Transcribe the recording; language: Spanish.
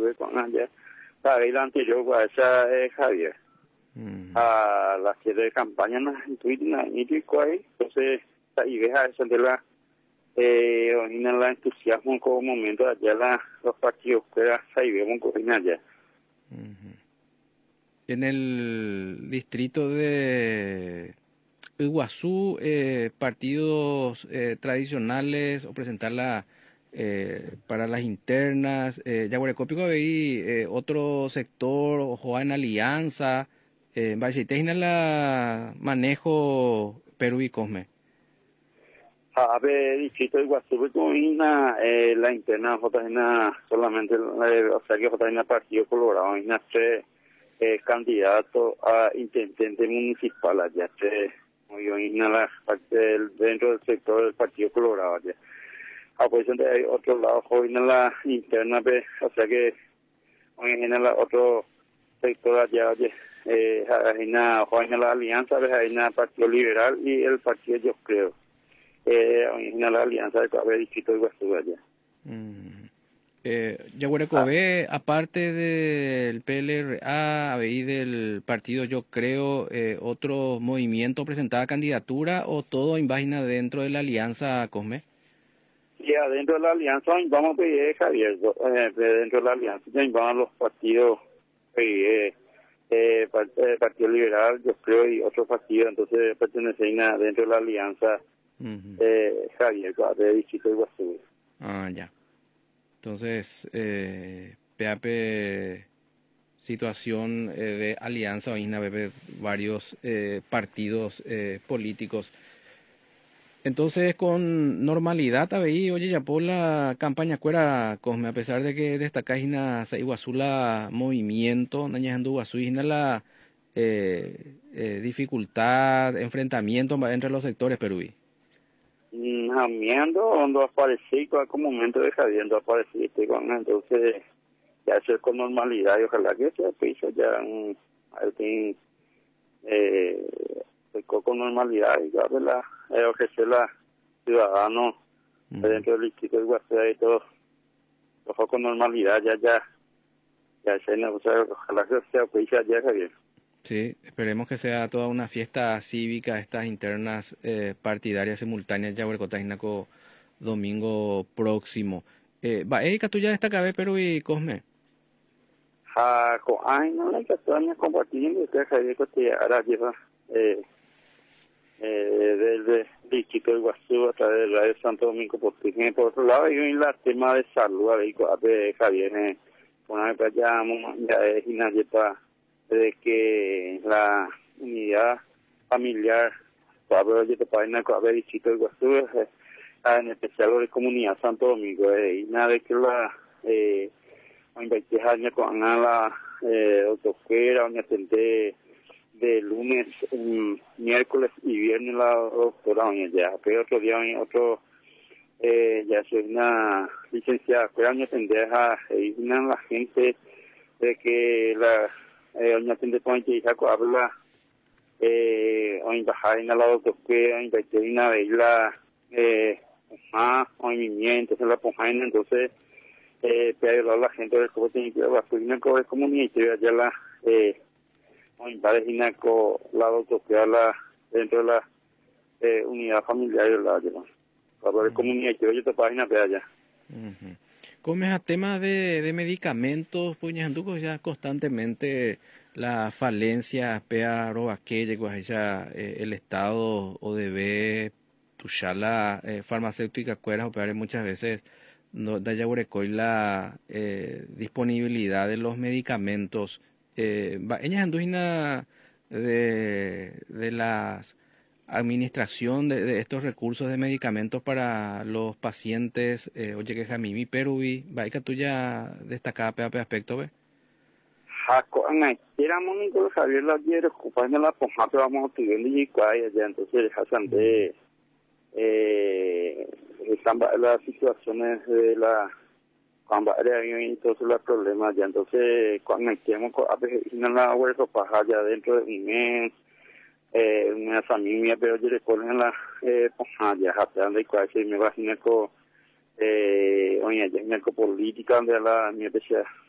estuve con ella. La vez anterior, esa Javier. A la cierre de campaña en Twitter, entonces, ahí deja eso de la la entusiasmo en como momento allá los partidos que ahí vemos con allá. En el distrito de Iguazú, partidos tradicionales o presentarla para las internas, Yaguarecópico veí otro sector o en alianza, la manejo Perú y Cosme. A ver, distrito de Iguazú, la interna JN solamente, o sea que JN Partido Colorado, hay tres candidatos a intendente municipal allá, la parte dentro del sector del Partido Colorado allá. Pues hay otro lado, hoy en la interna, o sea que hoy en el otro sector allá, hay la alianza, hay el Partido Liberal y el Partido Yo Creo. En la alianza de distrito de Iguazú allá. Yaguarecobé, aparte del PLRA, y del partido Yo Creo, ¿otro movimiento presentaba candidatura o todo en página dentro de la alianza Cosme? Sí, adentro de la alianza vamos a pedir Javier, dentro de la alianza vamos los partidos, Partido Liberal, Yo Creo y otros partidos, entonces pertenecen dentro de la alianza Javier, de distrito de Iguazú. Ya. Entonces, PAP, situación de alianza, varios partidos políticos. Entonces, con normalidad, oye, ya por la campaña cuera, Cosme, a pesar de que destacáis en Iguazú la movimiento, Nañajando Iguazú, la dificultad, enfrentamiento entre los sectores peruí. Jamiendo, cuando aparecí, como momento de Javier, aparecí, entonces, ya hacer con normalidad y ojalá que sea piso ya alguien con normalidad y ya ofrecer la ciudadanos dentro del distrito de Iguazú y todo con normalidad ya ojalá que sea piso ya Javier. Sí, esperemos que sea toda una fiesta cívica, estas internas partidarias simultáneas ya Huercotainaco domingo próximo. ¿Tú ya destaca Perú y Cosme? No hay que estar compartiendo que Javier que ahora lleva desde el distrito de Iguazú a través del Radio Santo Domingo por otro lado hay un tema de salud de Javier una vez ya es inayeta de que la unidad familiar para distrito de Iguazú en especial de comunidad Santo Domingo y nada de que la años con la doctora atendé de lunes, miércoles y viernes la doctora ya, pero otro día otro ya soy una licenciada, pero año atender a la gente de que la año atender con que ya habla hoy bajar en la doctora en una vez la movimiento en la pojaina entonces pero la gente del comunidad comunitaria ya la la doctora la dentro de la unidad familiar la para comunidad yo te página de allá. Como es a tema de medicamentos, pues ya constantemente la falencia pea robaque llegó ya el Estado o debe tuya la farmacéutica cueras operar muchas veces no da ya la disponibilidad de los medicamentos ella anduina de las administración de estos recursos de medicamentos para los pacientes oye que Jamimi Perú va tuya destacada pe aspecto ve era Mónico Javier la quiere ocupar en la pompa vamos a pedir y ya entonces Hassan de las situaciones de la cuando hay todos los problemas ya entonces cuando estemos a veces la huerta paja ya dentro de un mes una familia pero yo recuerdo en la ya hasta de cuál se me va a con oye ya política de la mi especial